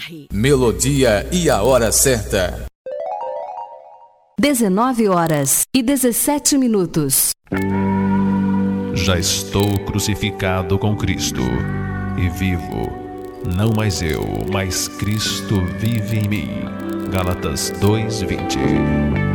Melodia e a hora certa. 19h17. Já estou crucificado com Cristo e vivo, não mais eu, mas Cristo vive em mim. Gálatas 2:20.